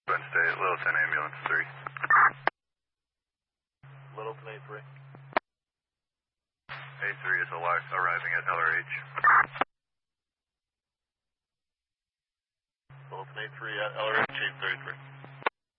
Wednesday, Littleton Ambulance 3. Littleton A3. A3 is arriving at LRH. Littleton A3 at LRH 833.